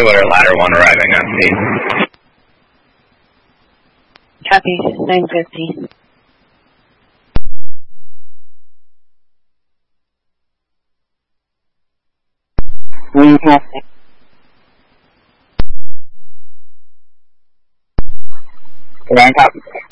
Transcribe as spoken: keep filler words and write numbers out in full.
Regular ladder one arriving on scene. Copy, nine fifty. Mm-hmm. Grand copy.